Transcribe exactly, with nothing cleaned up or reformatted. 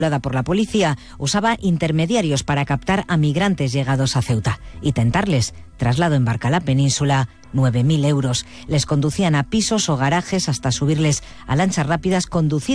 por la policía, usaba intermediarios para captar a migrantes llegados a Ceuta y tentarles traslado en barca a la península, nueve mil euros. Les conducían a pisos o garajes hasta subirles a lanchas rápidas conducidas